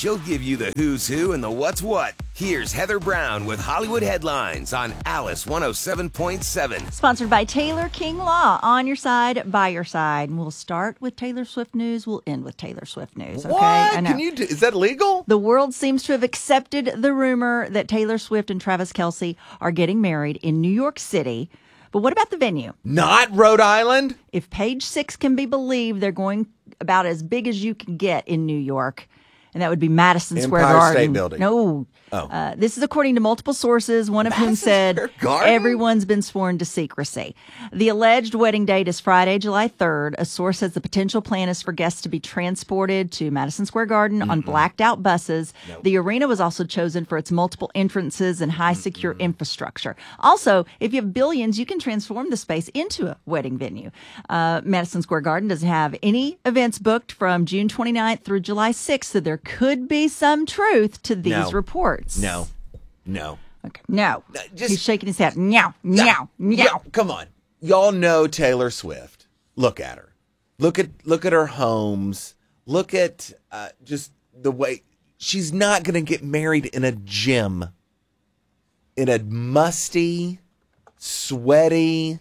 she'll give you the who's who and the what's what. Here's Heather Brown with Hollywood Headlines on Alice 107.7. Sponsored by Taylor King Law. On your side, by your side. And we'll start with Taylor Swift news. We'll end with Taylor Swift news. Okay? What? I know. Is that legal? The world seems to have accepted the rumor that Taylor Swift and Travis Kelce are getting married in New York City. But what about the venue? Not Rhode Island? If Page Six can be believed, they're going about as big as you can get in New York. And that would be Madison Square Empire Garden. State Building. No. Oh. This is according to multiple sources, one of whom said Square Garden? everyone's been sworn to secrecy. The alleged wedding date is Friday, July 3rd. A source says the potential plan is for guests to be transported to Madison Square Garden on blacked out buses. Nope. The arena was also chosen for its multiple entrances and high secure infrastructure. Also, if you have billions, you can transform the space into a wedding venue. Madison Square Garden doesn't have any events booked from June 29th through July 6th, so there could be some truth to these reports. No. Okay. No. Just- He's shaking his head. No. Come on. Y'all know Taylor Swift. Look at her. Look at her homes. Look at just the way she's not going to get married in a gym. In a musty, sweaty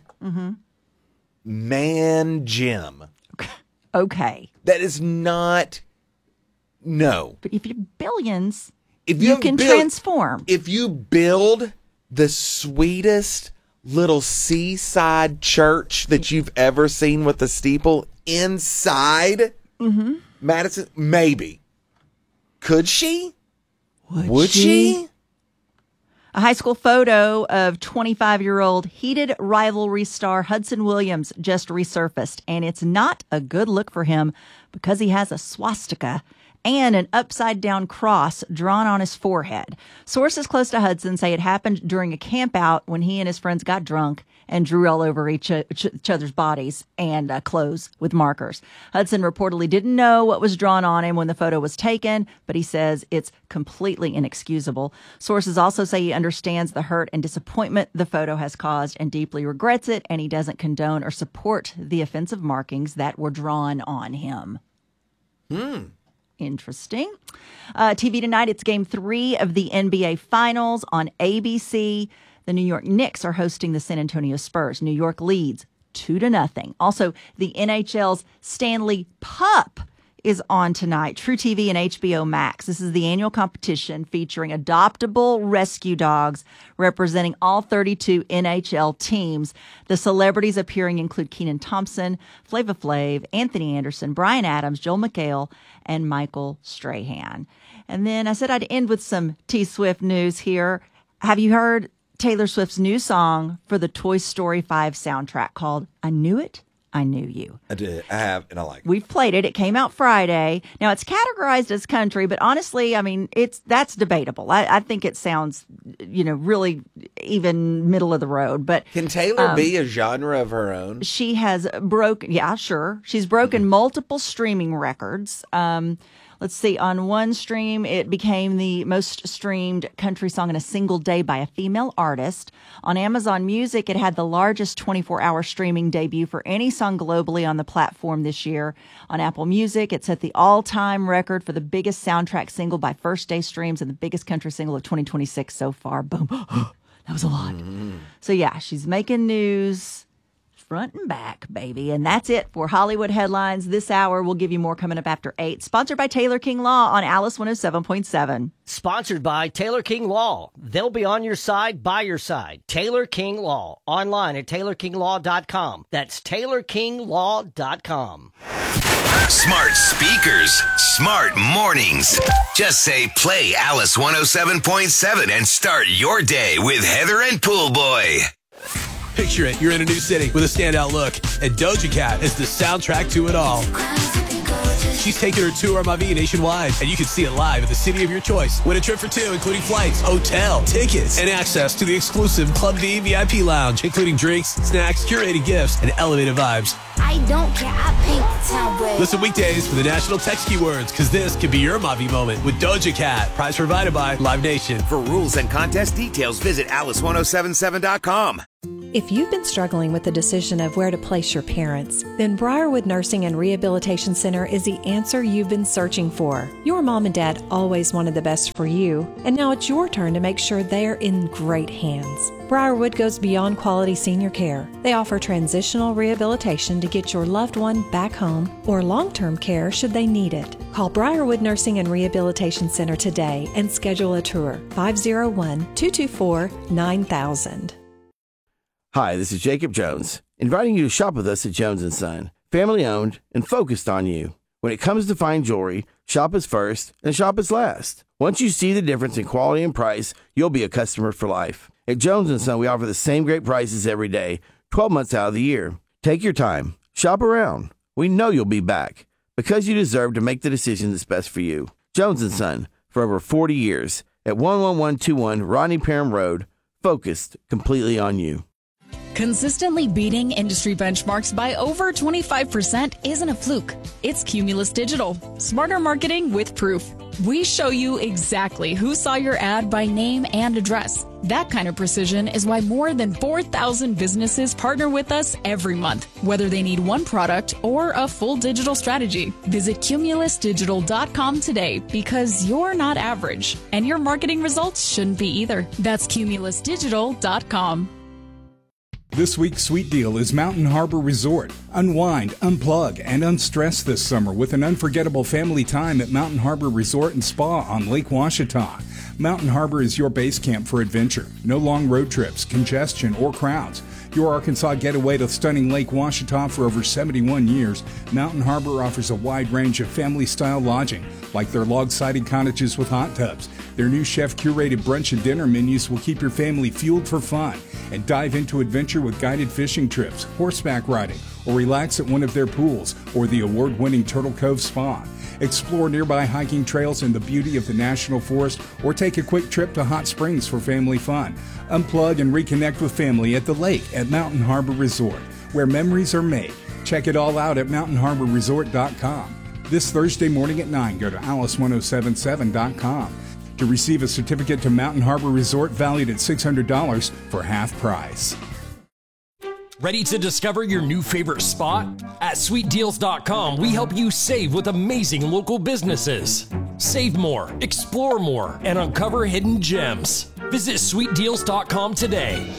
man gym. Okay. That is not. No. But if you have billions, If you can transform. If you build the sweetest little seaside church that you've ever seen with a steeple inside Madison, maybe. Could she? Would she? A high school photo of 25-year-old heated rivalry star Hudson Williams just resurfaced, and it's not a good look for him because he has a swastika and an upside-down cross drawn on his forehead. Sources close to Hudson say it happened during a camp-out when he and his friends got drunk and drew all over each other's bodies and clothes with markers. Hudson reportedly didn't know what was drawn on him when the photo was taken, but he says it's completely inexcusable. Sources also say he understands the hurt and disappointment the photo has caused and deeply regrets it, and he doesn't condone or support the offensive markings that were drawn on him. Interesting. TV tonight, it's Game 3 of the NBA Finals on ABC. The New York Knicks are hosting the San Antonio Spurs. New York leads 2-0. Also, the NHL's Stanley Pup is on tonight. True TV and HBO Max. This is the annual competition featuring adoptable rescue dogs representing all 32 NHL teams. The celebrities appearing include Kenan Thompson, Flava Flav, Anthony Anderson, Bryan Adams, Joel McHale, and Michael Strahan. And then I said I'd end with some T-Swift news here. Have you heard Taylor Swift's new song for the Toy Story 5 soundtrack called I Knew It, I Knew You? I did. I have, and I like it. We've played it. It came out Friday. Now, it's categorized as country, but honestly, I mean, that's debatable. I think it sounds, really even middle of the road. But Can Taylor be a genre of her own? she has broken, yeah, sure. She's broken multiple streaming records. Let's see, on one stream, it became the most streamed country song in a single day by a female artist. On Amazon Music, it had the largest 24-hour streaming debut for any song globally on the platform this year. On Apple Music, it set the all-time record for the biggest soundtrack single by first-day streams and the biggest country single of 2026 so far. Boom. That was a lot. So, yeah, she's making news front and back, baby. And that's it for Hollywood Headlines this hour. We'll give you more coming up after 8. Sponsored by Taylor King Law on Alice 107.7. Sponsored by Taylor King Law. They'll be on your side, by your side. Taylor King Law. Online at TaylorKingLaw.com. That's TaylorKingLaw.com. Smart speakers, smart mornings. Just say play Alice 107.7 and start your day with Heather and Pool Boy. Picture it, you're in a new city with a standout look, and Doja Cat is the soundtrack to it all. She's taking her tour Mavi nationwide, and you can see it live at the city of your choice. Win a trip for 2, including flights, hotel, tickets, and access to the exclusive Club V VIP lounge, including drinks, snacks, curated gifts, and elevated vibes. I don't care, I paint the town red. Listen weekdays for the national text keywords, because this could be your Mavi moment with Doja Cat. Prize provided by Live Nation. For rules and contest details, visit Alice1077.com. If you've been struggling with the decision of where to place your parents, then Briarwood Nursing and Rehabilitation Center is the answer you've been searching for. Your mom and dad always wanted the best for you, and now it's your turn to make sure they're in great hands. Briarwood goes beyond quality senior care. They offer transitional rehabilitation to get your loved one back home or long-term care should they need it. Call Briarwood Nursing and Rehabilitation Center today and schedule a tour. 501-224-9000. Hi, this is Jacob Jones, inviting you to shop with us at Jones & Son, family-owned and focused on you. When it comes to fine jewelry, shop us first and shop us last. Once you see the difference in quality and price, you'll be a customer for life. At Jones & Son, we offer the same great prices every day, 12 months out of the year. Take your time. Shop around. We know you'll be back because you deserve to make the decision that's best for you. Jones & Son, for over 40 years, at 11121 Rodney Parham Road, focused completely on you. Consistently beating industry benchmarks by over 25% isn't a fluke. It's Cumulus Digital. Smarter marketing with proof. We show you exactly who saw your ad by name and address. That kind of precision is why more than 4,000 businesses partner with us every month, whether they need one product or a full digital strategy. Visit cumulusdigital.com today because you're not average, and your marketing results shouldn't be either. That's cumulusdigital.com. This week's sweet deal is Mountain Harbor Resort. Unwind, unplug, and unstress this summer with an unforgettable family time at Mountain Harbor Resort and Spa on Lake Ouachita. Mountain Harbor is your base camp for adventure. No long road trips, congestion, or crowds. Your Arkansas getaway to stunning Lake Ouachita for over 71 years, Mountain Harbor offers a wide range of family-style lodging, like their log-sided cottages with hot tubs. Their new chef-curated brunch and dinner menus will keep your family fueled for fun and dive into adventure with guided fishing trips, horseback riding, or relax at one of their pools or the award-winning Turtle Cove Spa. Explore nearby hiking trails and the beauty of the National Forest, or take a quick trip to Hot Springs for family fun. Unplug and reconnect with family at the lake at Mountain Harbor Resort, where memories are made. Check it all out at mountainharborresort.com. This Thursday morning at 9, go to alice1077.com to receive a certificate to Mountain Harbor Resort valued at $600 for half price. Ready to discover your new favorite spot? At sweetdeals.com, we help you save with amazing local businesses. Save more, explore more, and uncover hidden gems. Visit sweetdeals.com today.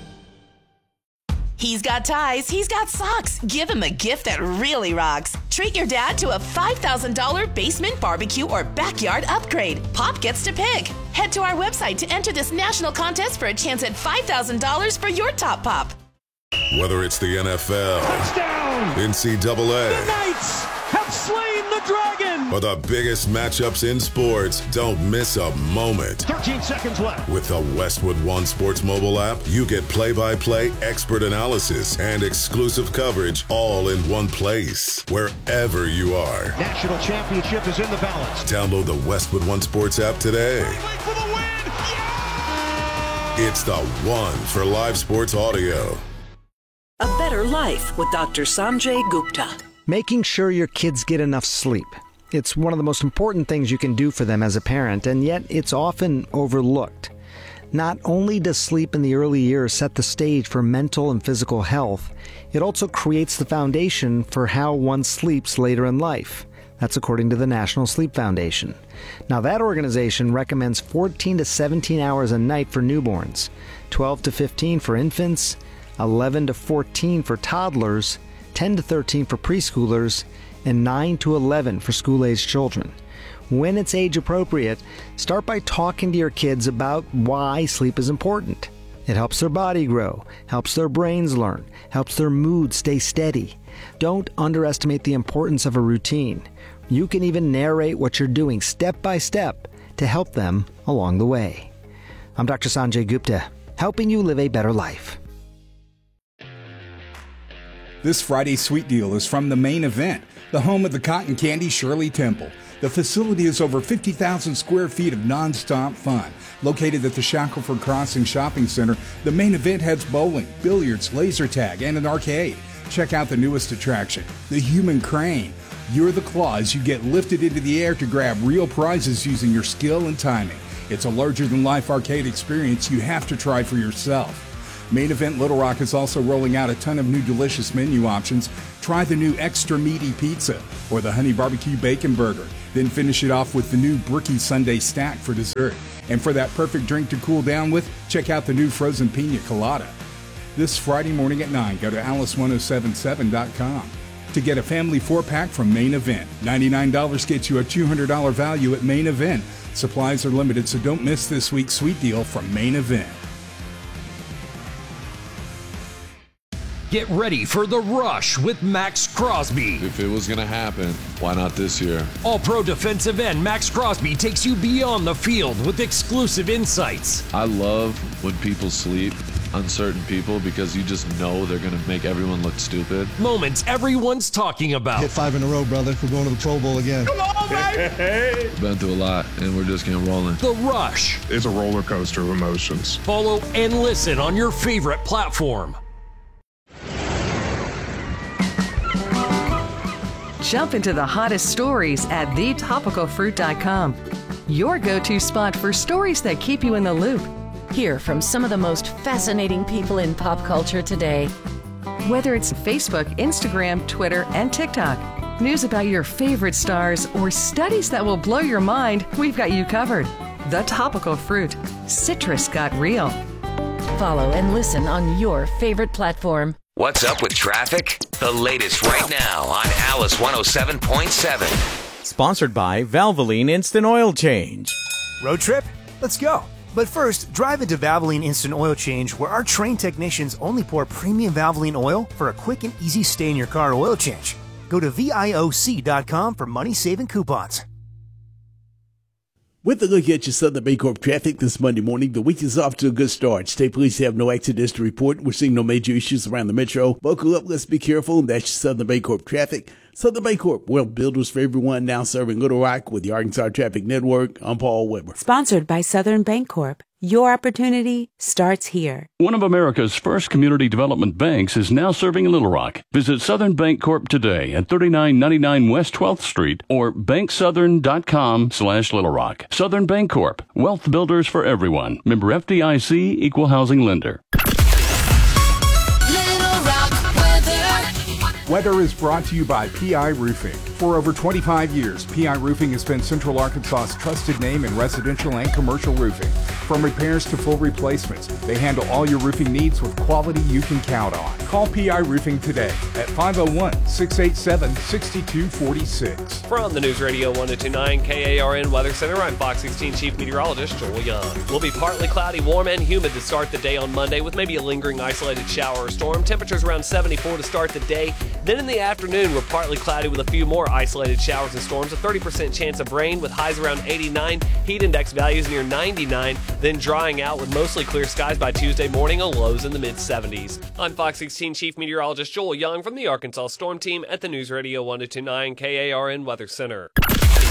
He's got ties, he's got socks. Give him a gift that really rocks. Treat your dad to a $5,000 basement barbecue or backyard upgrade. Pop gets to pick. Head to our website to enter this national contest for a chance at $5,000 for your top pop. Whether it's the NFL, touchdown, NCAA, the Knights have slain the dragon, or the biggest matchups in sports, don't miss a moment. 13 seconds left. With the Westwood One Sports mobile app, you get play-by-play expert analysis and exclusive coverage all in one place, wherever you are. National championship is in the balance. Download the Westwood One Sports app today. For the win. Yeah! It's the one for live sports audio. A better life with Dr. Sanjay Gupta. Making sure your kids get enough sleep. It's one of the most important things you can do for them as a parent, and yet it's often overlooked. Not only does sleep in the early years set the stage for mental and physical health, it also creates the foundation for how one sleeps later in life. That's according to the National Sleep Foundation. Now, that organization recommends 14 to 17 hours a night for newborns, 12 to 15 for infants, 11 to 14 for toddlers, 10 to 13 for preschoolers, and 9 to 11 for school-aged children. When it's age appropriate, start by talking to your kids about why sleep is important. It helps their body grow, helps their brains learn, helps their mood stay steady. Don't underestimate the importance of a routine. You can even narrate what you're doing step by step to help them along the way. I'm Dr. Sanjay Gupta, helping you live a better life. This Friday's sweet deal is from the Main Event, the home of the cotton candy Shirley Temple. The facility is over 50,000 square feet of nonstop fun. Located at the Shackelford Crossing Shopping Center, the Main Event has bowling, billiards, laser tag, and an arcade. Check out the newest attraction, the Human Crane. You're the claw as you get lifted into the air to grab real prizes using your skill and timing. It's a larger-than-life arcade experience you have to try for yourself. Main Event Little Rock is also rolling out a ton of new delicious menu options. Try the new Extra Meaty Pizza or the Honey Barbecue Bacon Burger. Then finish it off with the new Brookie Sundae Stack for dessert. And for that perfect drink to cool down with, check out the new Frozen Pina Colada. This Friday morning at 9, go to alice1077.com. To get a family 4-pack from Main Event. $99 gets you a $200 value at Main Event. Supplies are limited, so don't miss this week's sweet deal from Main Event. Get ready for The Rush with Max Crosby. If it was going to happen, why not this year? All-Pro defensive end Max Crosby takes you beyond the field with exclusive insights. I love when people sleep, uncertain people, because you just know they're going to make everyone look stupid. Moments everyone's talking about. Hit 5 in a row, brother. We're going to the Pro Bowl again. Come on, baby! Been through a lot, and we're just getting rolling. The Rush. It's a roller coaster of emotions. Follow and listen on your favorite platform. Jump into the hottest stories at thetopicalfruit.com. Your go-to spot for stories that keep you in the loop. Hear from some of the most fascinating people in pop culture today. Whether it's Facebook, Instagram, Twitter, and TikTok, news about your favorite stars, or studies that will blow your mind, we've got you covered. The Topical Fruit. Citrus got real. Follow and listen on your favorite platform. What's up with traffic? The latest right now on Alice 107.7. Sponsored by Valvoline Instant Oil Change. Road trip? Let's go. But first, drive into Valvoline Instant Oil Change, where our trained technicians only pour premium Valvoline oil for a quick and easy stay-in-your-car oil change. Go to VIOC.com for money-saving coupons. With a look at your Southern Bancorp traffic this Monday morning, the week is off to a good start. State police have no accidents to report. We're seeing no major issues around the metro. Buckle up, let's be careful. That's your Southern Bancorp traffic. Southern Bancorp, well, builders for everyone, now serving Little Rock with the Arkansas Traffic Network. I'm Paul Weber. Sponsored by Southern Bancorp. Your opportunity starts here. One of America's first community development banks is now serving Little Rock. Visit Southern Bancorp today at 3999 West 12th Street or banksouthern.com/Little Rock. Southern Bancorp, wealth builders for everyone. Member FDIC, equal housing lender. Weather is brought to you by PI Roofing. For over 25 years, PI Roofing has been Central Arkansas's trusted name in residential and commercial roofing. From repairs to full replacements, they handle all your roofing needs with quality you can count on. Call PI Roofing today at 501-687-6246. From the News Radio 1029 KARN Weather Center, I'm Fox 16 Chief Meteorologist Joel Young. We'll be partly cloudy, warm, and humid to start the day on Monday with maybe a lingering isolated shower or storm. Temperatures around 74 to start the day. Then in the afternoon, we're partly cloudy with a few more isolated showers and storms, a 30% chance of rain with highs around 89, heat index values near 99, then drying out with mostly clear skies by Tuesday morning, lows in the mid-70s. I'm Fox 16 Chief Meteorologist Joel Young from the Arkansas Storm Team at the News Radio 1029 KARN Weather Center.